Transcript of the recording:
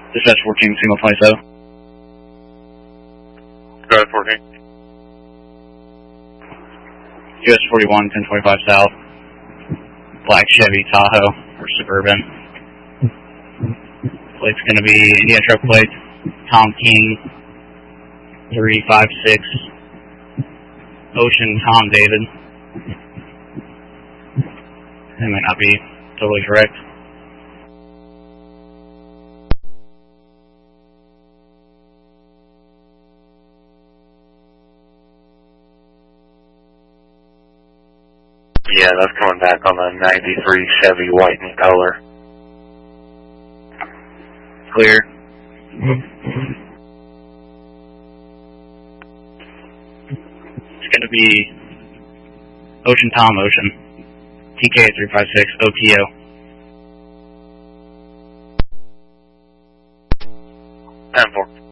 Dispatch 14, single 27. Go ahead, 14. US 41, 1025 South. Black Chevy Tahoe or Suburban. Plate's going to be Indian truck plate. Tom King 356. Ocean Tom David. That might not be totally correct. Yeah, that's coming back on a 93 Chevy white in color. Clear. It's going to be Ocean Tom Ocean. TK 356 OTO. And 4.